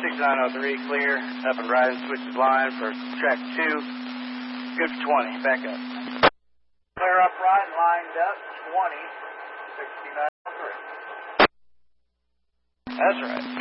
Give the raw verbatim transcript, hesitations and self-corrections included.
sixty-nine oh three, clear. Up and riding, switches line for track two. Good for twenty, back up. Clear up right, lined up, twenty, sixty-nine oh three. That's right.